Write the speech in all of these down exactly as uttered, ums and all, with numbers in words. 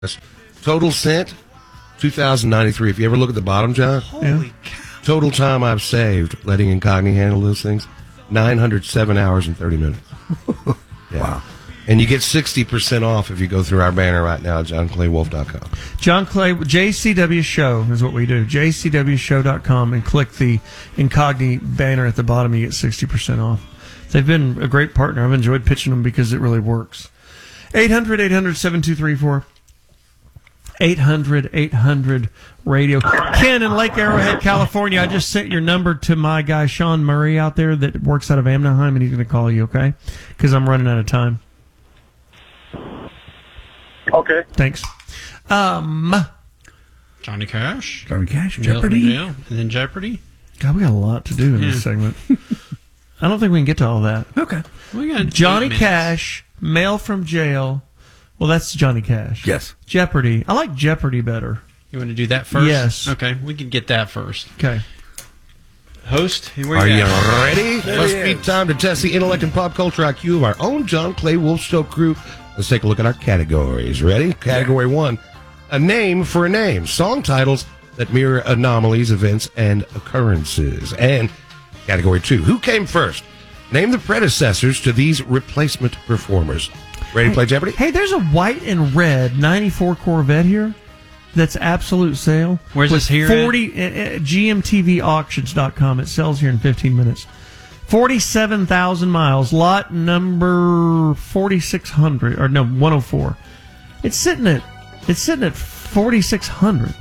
Total sent, two thousand ninety-three. If you ever look at the bottom, John. Holy yeah. cow. Total time I've saved letting Incogni handle those things, nine hundred seven hours and thirty minutes. Yeah. Wow. And you get sixty percent off if you go through our banner right now at john clay wolf dot com. John Clay, J C W Show is what we do. j c w show dot com and click the Incogni banner at the bottom. You get sixty percent off. They've been a great partner. I've enjoyed pitching them because it really works. eight hundred, eight hundred, seven two three four. eight hundred, eight hundred radio. Ken in Lake Arrowhead, California, I just sent your number to my guy Sean Murray out there that works out of Anaheim, and he's going to call you, okay? Because I'm running out of time. Okay. Thanks. Um, Johnny Cash. Johnny Cash, Jeopardy. Yeah, and then Jeopardy. God, we got a lot to do in yeah. this segment. I don't think we can get to all that. Okay. We got Johnny Cash, Mail from Jail. Well, that's Johnny Cash. Yes. Jeopardy. I like Jeopardy better. You want to do that first? Yes. Okay, we can get that first. Okay. Host, where Are you you at? ready? It must be time to test the intellect and pop culture I Q of our own John Clay Wolf Show crew. Let's take a look at our categories. Ready? Category yeah. one, a name for a name. Song titles that mirror anomalies, events, and occurrences. And category two, who came first? Name the predecessors to these replacement performers. Ready to play Jeopardy? Hey, there's a white and red ninety-four Corvette here that's absolute sale. Where's this here forty at? At G M T V auctions dot com. It sells here in fifteen minutes. forty-seven thousand miles. Lot number forty-six hundred. Or no, one oh four. It's sitting at, it's sitting at forty-six hundred.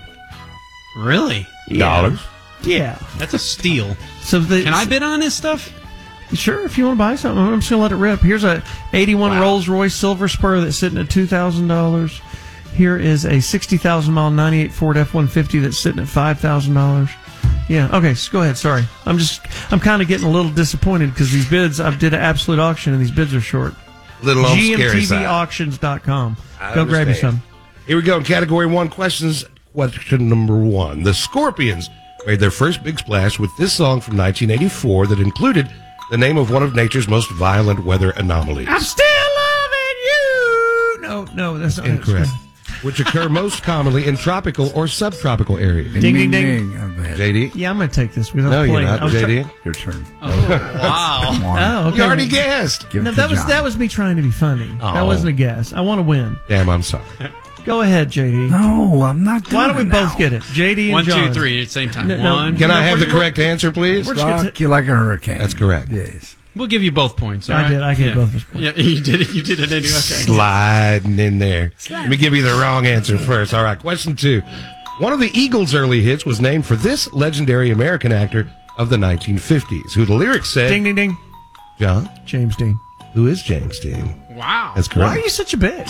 Really? Dollars? Yeah. That's a steal. So the, Can I bid on this stuff? Sure, if you want to buy something. I'm just going to let it rip. Here's a eighty-one Wow. Rolls-Royce Silver Spur that's sitting at two thousand dollars. Here is a sixty thousand mile ninety-eight Ford F one fifty that's sitting at five thousand dollars. Yeah, okay, so go ahead. Sorry. I'm just, I'm kind of getting a little disappointed because these bids, I did an absolute auction and these bids are short. Little on the G M scary T V side. auctions dot com. I Go grab you understand. some. Here we go. Category one questions. Question number one. The Scorpions made their first big splash with this song from nineteen eighty-four that included the name of one of nature's most violent weather anomalies. I'm still loving you. No, no, that's not Incorrect. Which occur most commonly in tropical or subtropical areas. Ding, ding, ding. ding. J D? Yeah, I'm going to take this. We don't No, play. you're not. I was J D? try- Your turn. Oh, wow. Come on. Oh, okay. You already guessed. Give No, it to that was John. that was me trying to be funny. That Oh. wasn't a guess. I want to win. Damn, I'm sorry. Go ahead, J D. No, I'm not doing Why don't we it both now. get it? J D and One, John. two, three at the same time. No, no. One. Can No, I have the we're- correct answer, please? We're just gonna Rock you like a hurricane. That's correct. Yes. We'll give you both points. all I right? did. I gave yeah. both of us points. Yeah, you did it. You did it anyway. Okay. Sliding in there. Let me give you the wrong answer first. All right, question two. One of the Eagles' early hits was named for this legendary American actor of the nineteen fifties, who the lyrics said... Ding, ding, ding. John? James Dean. Who is James Dean? Wow. That's Why correct. are you such a bitch?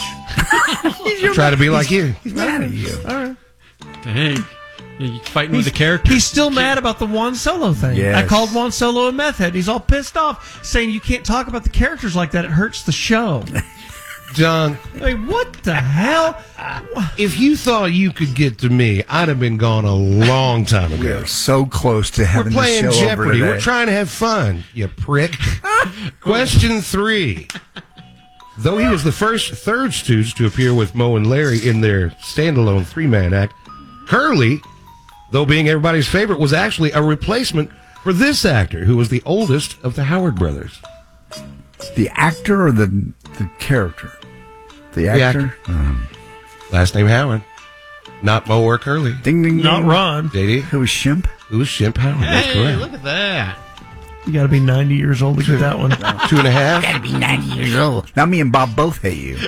Try to be like you. He's mad at you. All right. Dang. You fighting with the character. He's still mad about the Juan Solo thing. Yes. I called Juan Solo a meth head. He's all pissed off, saying you can't talk about the characters like that. It hurts the show. John, I mean, what the hell? if you thought you could get to me, I'd have been gone a long time We ago. are so close to We're having the playing show over Jeopardy. today. We're trying to have fun, you prick. Question three. Though he was the first third Stooge to appear with Moe and Larry in their standalone three-man act, Curly, though being everybody's favorite, was actually a replacement for this actor, who was the oldest of the Howard brothers. The actor or the the character? The actor? Um, Last name Howard. Not Moe or Curly. ding, ding, ding. Not Ron. J D? Who was Shimp? It was Shimp Howard. That's Hey, correct. look at that. You got to be ninety years old to get that one. Two and a half. Gotta be ninety years old. Now me and Bob both hate you.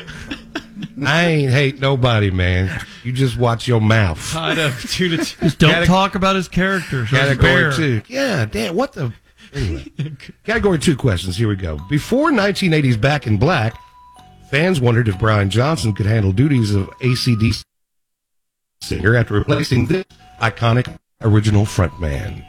I ain't hate nobody, man. You just watch your mouth. Tied up two to two. Just don't Categ- talk about his characters. His bear. Category two. Yeah, damn, what the... Anyway. Category two questions. Here we go. Before nineteen eighties Back in Black, fans wondered if Brian Johnson could handle duties of A C D C singer after replacing this iconic original frontman.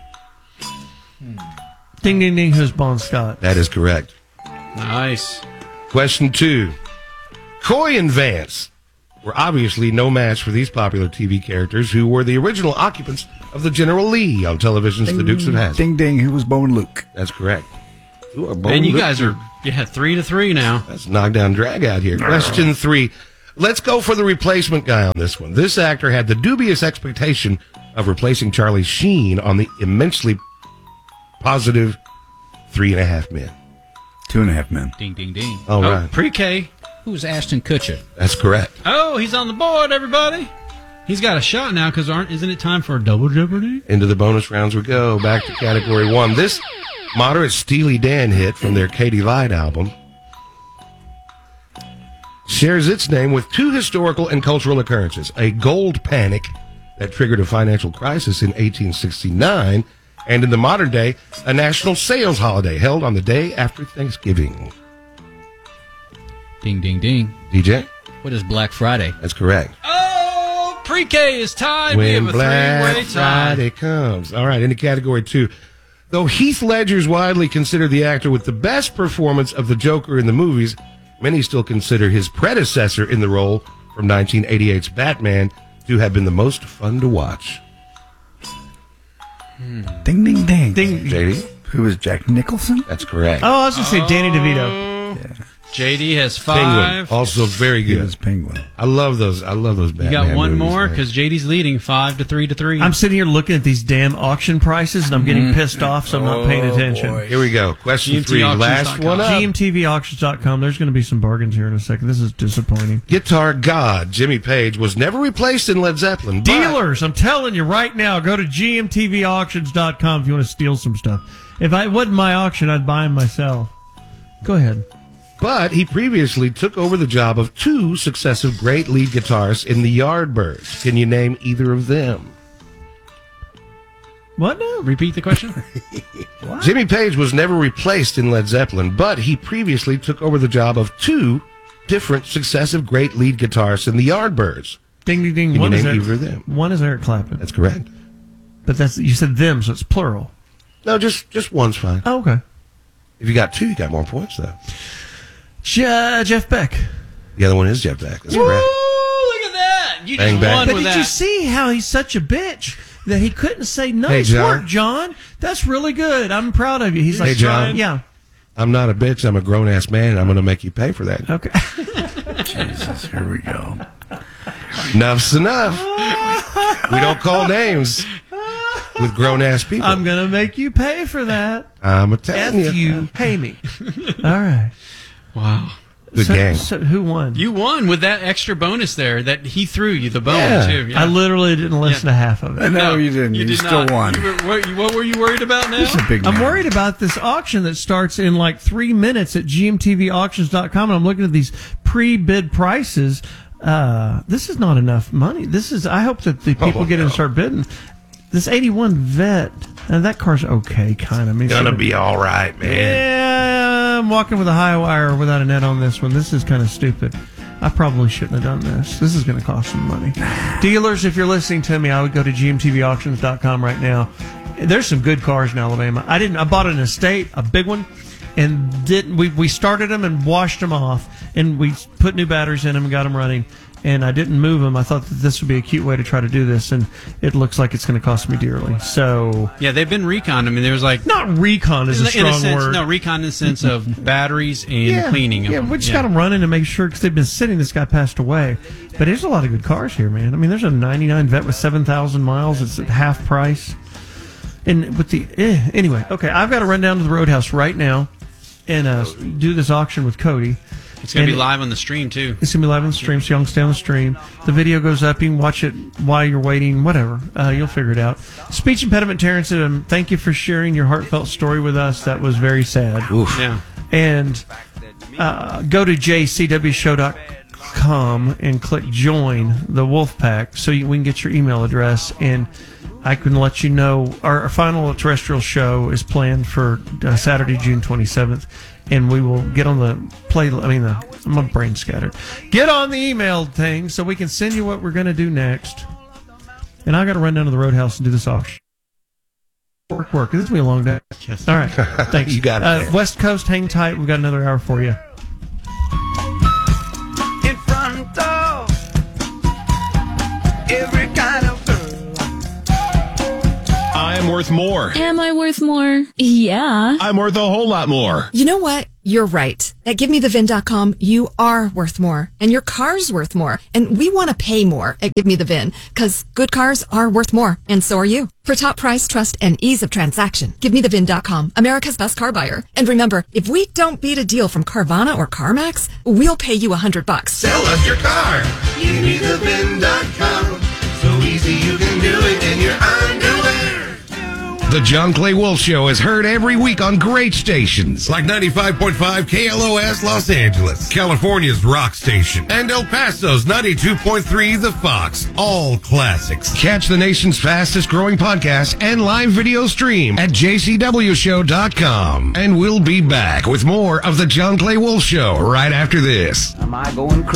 Ding, ding, ding. Who's Bon Scott? That is correct. Nice. Question two. Coy and Vance were obviously no match for these popular T V characters who were the original occupants of the General Lee on television's The Dukes of Hazzard. Ding, ding. Who was Bo and Luke? That's correct. Ooh, a And bold you look. guys are, yeah, three to three now. That's knockdown drag out here. Question three. Let's go for the replacement guy on this one. This actor had the dubious expectation of replacing Charlie Sheen on the immensely positive Three and a Half Men. Two and a Half Men. Ding, ding, ding. All Oh, right. pre-K. Who's Ashton Kutcher? That's correct. Oh, he's on the board, everybody. He's got a shot now because aren't isn't it time for a double jeopardy? Into the bonus rounds we go. Back to category one. This moderate Steely Dan hit from their Katy Lied album shares its name with two historical and cultural occurrences. A gold panic that triggered a financial crisis in eighteen sixty-nine, and in the modern day, a national sales holiday held on the day after Thanksgiving. Ding, ding, ding. D J? What is Black Friday? That's correct. Oh, pre-K is tied. we When have a Black three-way tie. Friday comes. All right, into category two. Though Heath Ledger is widely considered the actor with the best performance of the Joker in the movies, many still consider his predecessor in the role from nineteen eighty-eight's Batman to have been the most fun to watch. Ding, ding, ding. Ding. J D? Who is Jack Nicholson? That's correct. Oh, I was going to say Danny DeVito. J D has Penguin, five. also very He good. was Penguin. I love those. I love those You Batman got one movies, more man. because J D's leading five to three to three. I'm sitting here looking at these damn auction prices, and I'm getting pissed off, so I'm not paying attention. Here we go. Question G M T three. auctions Last dot com. one up. G M T V auctions dot com. There's going to be some bargains here in a second. This is disappointing. Guitar god Jimmy Page was never replaced in Led Zeppelin. but- Dealers, I'm telling you right now, go to G M T V auctions dot com if you want to steal some stuff. If I, it wasn't my auction, I'd buy them myself. Go ahead. But he previously took over the job of two successive great lead guitarists in the Yardbirds. Can you name either of them? What now? Repeat the question. Jimmy Page was never replaced in Led Zeppelin, but he previously took over the job of two different successive great lead guitarists in the Yardbirds. Ding, ding, ding. Can One you is, name Eric, either of them? one is Eric Clapton. That's correct. But that's you said them, so it's plural. No, just just one's fine. Oh, okay. If you got two, you got more points, though. Je- Jeff Beck. The other one is Jeff Beck. That's Woo! correct. Look at that. You Bang, just bang. won But with did that. you see how he's such a bitch that he couldn't say nice John. work, John? That's really good. I'm proud of you. He's like, Hey, John. yeah. I'm not a bitch. I'm a grown-ass man, and I'm going to make you pay for that. Okay. Jesus, here we go. Enough's enough. We don't call names with grown-ass people. I'm going to make you pay for that. I'm a F telling you. you, pay me. All right. Wow. Good so, game. So who won? You won with that extra bonus there that he threw you, the bone, Yeah. too. Yeah. I literally didn't listen to half of it. No, you didn't. You, did still not. won. You were, what, what were you worried about now? He's a big I'm man. worried about this auction that starts in like three minutes at G M T V auctions dot com, and I'm looking at these pre-bid prices. Uh, this is not enough money. This is. I hope that the people Oh, get in and no. start bidding. This eighty-one Vet, uh, that car's okay, kind of. I mean, Gonna so- be all right, man. Yeah, I'm walking with a high wire without a net on this one. This is kind of stupid. I probably shouldn't have done this. This is going to cost some money. Dealers, if you're listening to me, I would go to G M T V auctions dot com right now. There's some good cars in Alabama. I didn't. I bought an estate, a big one, and didn't. We we started them and washed them off, and we put new batteries in them and got them running. And I didn't move them. I thought that this would be a cute way to try to do this, and it looks like it's going to cost me dearly. So, Yeah, they've been reconned. I mean, there was like not recon is a in strong a sense, word. no recon in the sense of batteries and cleaning. Of Yeah, them. we just got them running to make sure because they've been sitting. This guy passed away, but there's a lot of good cars here, man. I mean, there's a ninety-nine Vet with seven thousand miles. It's at half price, and with the eh, anyway. Okay, I've got to run down to the Roadhouse right now and uh, do this auction with Cody. It's going to be And- live on the stream too. It's gonna be live on the stream, so y'all can stay on the stream. The video goes up. You can watch it while you're waiting, whatever. Uh, you'll figure it out. Speech impediment Terrence, um, thank you for sharing your heartfelt story with us. That was very sad. Yeah. And uh, go to J C W show dot com and click join the Wolf Pack so you, we can get your email address, and I can let you know our, our final terrestrial show is planned for uh, Saturday, June twenty-seventh, and we will get on the play. I mean, the, my brain scattered. Get on the email thing so we can send you what we're going to do next. And I got to run down to the Roadhouse and do this auction. Work, work. This is gonna be a long day. Yes. All right, thanks. You got it, Uh, man. West Coast, hang tight. We've got another hour for you. In front of every kind of girl. I'm worth more. Am I worth more? Yeah. I'm worth a whole lot more. You know what? You're right. At give me the vin dot com, you are worth more, and your car's worth more, and we want to pay more at Give Me The Vin, because good cars are worth more, and so are you. For top price, trust, and ease of transaction, give me the vin dot com, America's best car buyer. And remember, if we don't beat a deal from Carvana or CarMax, we'll pay you a hundred bucks. Sell us your car. give me the vin dot com. So easy you can do it in your underwear. The John Clay Wolf Show is heard every week on great stations like ninety-five point five K L O S Los Angeles, California's rock station, and El Paso's ninety-two point three The Fox. All classics. Catch the nation's fastest growing podcast and live video stream at j c w show dot com. And we'll be back with more of The John Clay Wolf Show right after this. Am I going crazy?